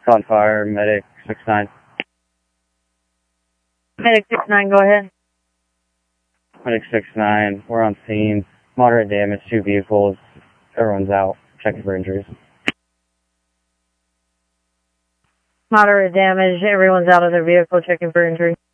on fire, medic 6-9. Medic 6-9, go ahead. Medic 6-9, we're on scene. Moderate damage, 2 vehicles. Everyone's out. Checking for injuries. Moderate damage, everyone's out of their vehicle, checking for injury.